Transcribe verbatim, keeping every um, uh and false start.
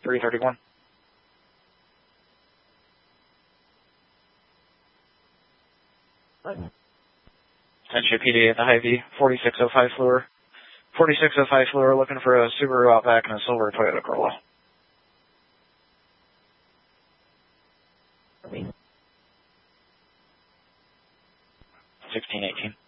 three thirty-one. Attention P D at the Hy-Vee, forty-six oh five Fluor. forty-six oh five Fluor looking for a Subaru Outback and a silver Toyota Corolla. sixteen eighteen.